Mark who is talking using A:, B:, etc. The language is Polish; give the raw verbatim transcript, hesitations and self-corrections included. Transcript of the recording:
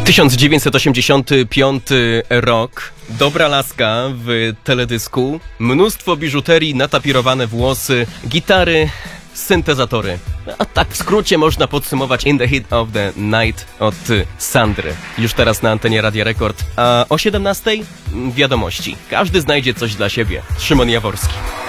A: tysiąc dziewięćset osiemdziesiąty piąty rok. Dobra laska w teledysku. Mnóstwo biżuterii, natapirowane włosy, gitary, syntezatory. A tak w skrócie można podsumować In the Heat of the Night od Sandry. Już teraz na antenie Radia Rekord. A o siedemnastej wiadomości. Każdy znajdzie coś dla siebie. Szymon Jaworski.